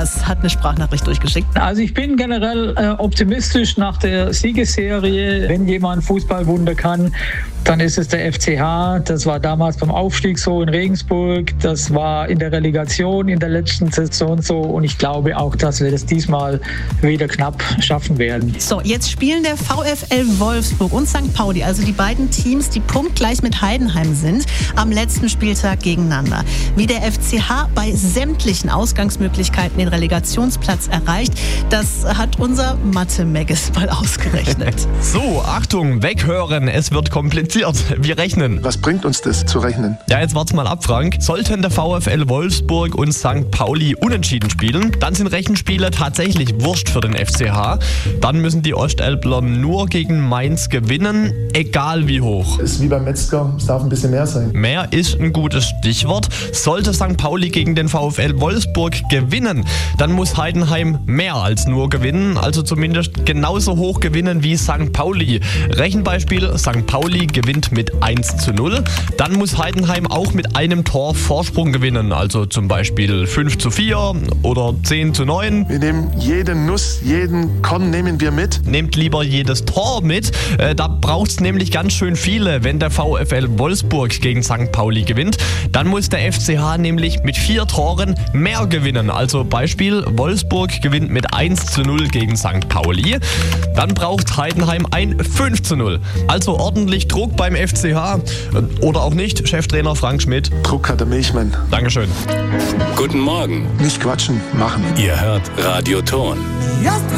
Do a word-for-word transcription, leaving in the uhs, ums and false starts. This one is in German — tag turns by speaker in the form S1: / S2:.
S1: Andreas hat eine Sprachnachricht durchgeschickt.
S2: Also ich bin generell äh, optimistisch nach der Siegesserie. Wenn jemand Fußballwunder kann, dann ist es der F C H. Das war damals beim Aufstieg so in Regensburg. Das war in der Relegation in der letzten Saison so. Und ich glaube auch, dass wir das diesmal wieder knapp schaffen werden.
S1: So, jetzt spielen der VfL Wolfsburg und Sankt Pauli, also die beiden Teams, die punktgleich mit Heidenheim sind, am letzten Spieltag gegeneinander. Wie der F C H bei sämtlichen Ausgangsmöglichkeiten den Relegationsplatz erreicht, das hat unser Mathe-Megis mal ausgerechnet.
S3: So, Achtung, weghören, es wird kompliziert. Wir rechnen.
S4: Was bringt uns das zu rechnen?
S3: Ja, jetzt wart's mal ab, Frank. Sollten der VfL Wolfsburg und Sankt Pauli unentschieden spielen, dann sind Rechenspiele tatsächlich wurscht für den F C H. Dann müssen die Ostelbler nur gegen Mainz gewinnen, egal wie hoch.
S4: Ist wie beim Metzger, es darf ein bisschen mehr sein.
S3: Mehr ist ein gutes Stichwort. Sollte Sankt Pauli gegen den VfL Wolfsburg gewinnen, dann muss Heidenheim mehr als nur gewinnen, also zumindest genauso hoch gewinnen wie Sankt Pauli. Rechenbeispiel, Sankt Pauli gewinnt mit eins zu null. Dann muss Heidenheim auch mit einem Tor Vorsprung gewinnen, also zum Beispiel fünf zu vier oder zehn zu neun.
S4: Wir nehmen jede Nuss, jeden Korn nehmen wir mit.
S3: Nehmt lieber jedes Tor mit. Äh, da braucht es nämlich ganz schön viele, wenn der VfL Wolfsburg gegen Sankt Pauli gewinnt. Dann muss der F C H nämlich mit vier Toren mehr gewinnen. Also Beispiel, Wolfsburg gewinnt mit eins zu null gegen Sankt Pauli. Dann braucht Heidenheim ein fünf zu null. Also ordentlich Druck beim F C H. Oder auch nicht, Cheftrainer Frank Schmidt.
S4: Druck hat der Milchmann.
S3: Dankeschön.
S5: Guten Morgen.
S4: Nicht quatschen, machen.
S5: Ihr hört Radio Ton.